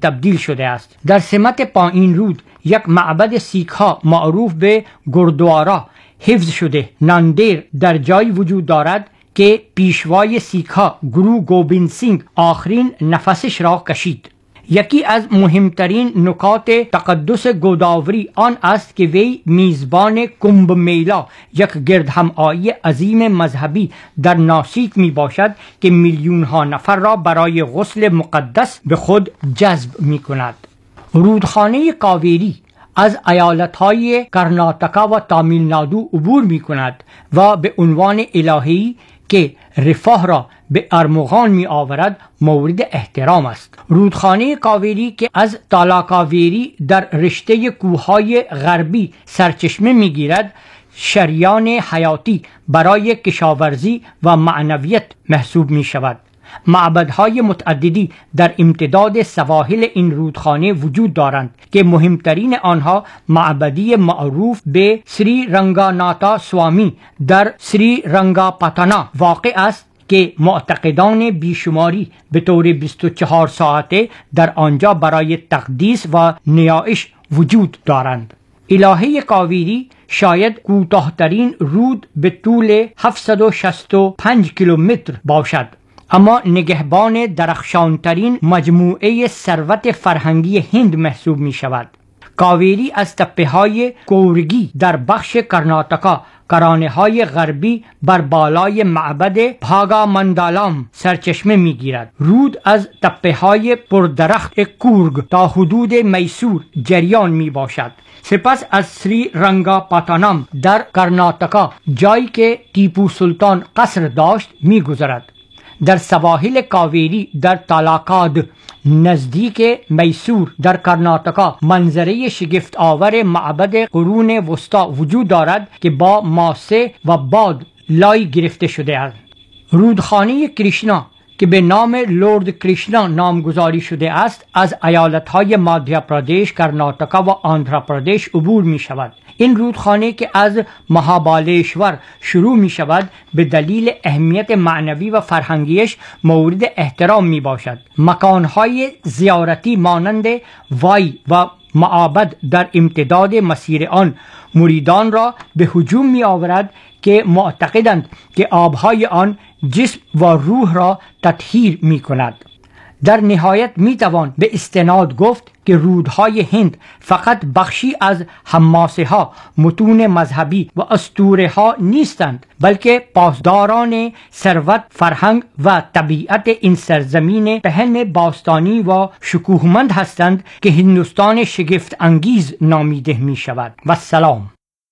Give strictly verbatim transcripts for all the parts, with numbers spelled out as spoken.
تبدیل شده است. در سمت پایین رود یک معبد سیک ها معروف به گردوارا حفظ شده ناندیر در جایی وجود دارد که پیشوای سیک ها گرو گوبیند سینگ آخرین نفسش را کشید. یکی از مهمترین نکات تقدس گوداوری آن است که وی میزبان کمب میلا، یک گردهمایی عظیم مذهبی در ناسیک می باشد که میلیون ها نفر را برای غسل مقدس به خود جذب می کند. رودخانه کاویری از ایالتهای کرناتاکا و تامیل نادو عبور می کند و به عنوان الهی که رفاه را به ارمغان می آورد مورد احترام است. رودخانه کاویری که از تالاکاویری در رشته کوههای غربی سرچشمه می گیرد، شریان حیاتی برای کشاورزی و معنویت محسوب می شود. معبدهای متعددی در امتداد سواحل این رودخانه وجود دارند که مهمترین آنها معبدی معروف به سری رنگاناتا سوامی در سری رنگاپاتانا واقع است که معتقدان بیشماری به طور بیست و چهار ساعته در آنجا برای تقدیس و نیایش وجود دارند. الهه کاویری شاید کوتاه‌ترین رود به طول هفتصد و شصت و پنج کیلومتر باشد، اما نگهبان درخشانترین مجموعه ثروت فرهنگی هند محسوب می شود. کاویری از تپه های کورگی در بخش کرناتاکا، کرانه های غربی بر بالای معبد پاگا مندالام سرچشمه می گیرد. رود از تپه های پردرخت کورگ تا حدود میسور جریان می باشد. سپس از سری رنگا پاتانام در کرناتاکا، جایی که تیپو سلطان قصر داشت، می گذرد. در سواحل کاویری در تالاکاد نزدیک میسور در کرناتاکا منظره شگفت آور معبد قرون وسطا وجود دارد که با ماسه و باد لای گرفته شده است. رودخانه کریشنا که به نام لورد کریشنا نامگذاری شده است، از ایالتهای مادھیا پردیش، کرناتاکا و آندھرا پردیش عبور می شود. این رودخانه که از مهابالیشور شروع می شود به دلیل اهمیت معنوی و فرهنگیش مورد احترام می باشد. مکانهای زیارتی مانند وای و معابد در امتداد مسیر آن مریدان را به هجوم می آورد که معتقدند که آبهای آن جسم و روح را تطهیر می کند. در نهایت می توان به استناد گفت که رودهای هند فقط بخشی از حماسه ها، متون مذهبی و اسطوره ها نیستند، بلکه پاسداران ثروت، فرهنگ و طبیعت این سرزمین پهن باستانی و شکوهمند هستند که هندوستان شگفت انگیز نامیده می شود. و سلام.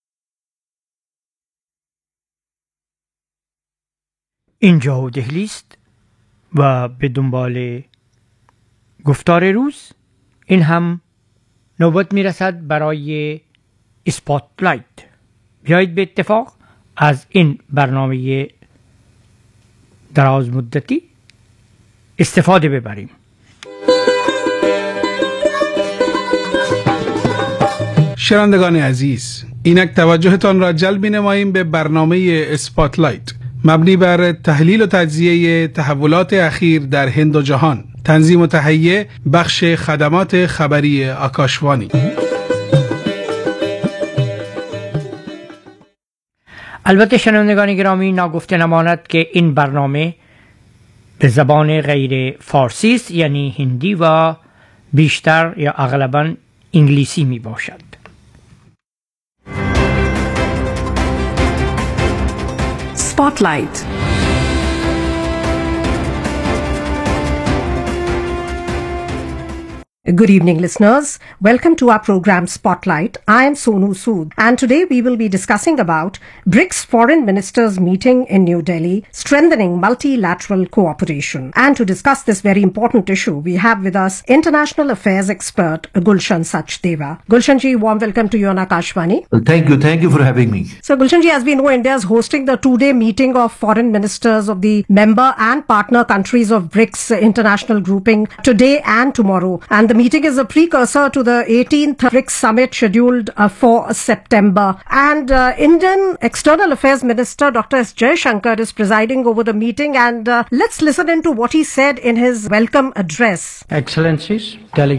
اینجا دهلی است و به دنبال گفتار روز این هم نوبت می رسد برای اسپاتلایت. بیایید به اتفاق از این برنامه دراز مدتی استفاده ببریم. شنوندگان عزیز، اینک توجهتان را جلب نماییم به برنامه اسپاتلایت مبنی بر تحلیل و تجزیه تحولات اخیر در هند و جهان. تنظیم و تهیه بخش خدمات خبری آکاشوانی. البته شنوندگان گرامی، ناگفته نماند که این برنامه به زبان غیر فارسی است، یعنی هندی و بیشتر یا اغلباً انگلیسی می باشد. Spotlight. Good evening, listeners. Welcome to our program Spotlight. I am Sonu Sood, and today we will be discussing about BRICS foreign ministers meeting in New Delhi, strengthening multilateral cooperation. And to discuss this very important issue, we have with us international affairs expert Gulshan Sachdeva. Gulshan ji, warm welcome to you on Akashvani. Well, thank you. Thank you for having me. So Gulshan ji, as we know, India is hosting the two-day meeting of foreign ministers of the member and partner countries of BRICS international grouping today and tomorrow. And the meeting is a precursor to the eighteenth BRICS summit scheduled uh, for September. And uh, Indian External Affairs Minister Doctor S. Jaishankar is presiding over the meeting. And uh, let's listen into what he said in his welcome address. Excellencies, delegates.